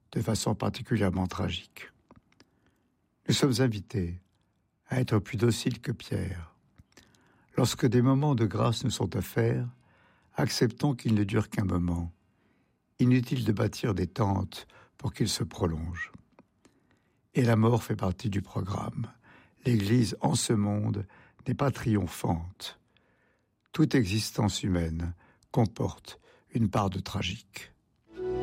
de façon particulièrement tragique. Nous sommes invités à être plus dociles que Pierre. Lorsque des moments de grâce nous sont offerts, acceptons qu'ils ne durent qu'un moment. Inutile de bâtir des tentes pour qu'ils se prolongent. Et la mort fait partie du programme. L'Église en ce monde n'est pas triomphante. Toute existence humaine comporte une part de tragique.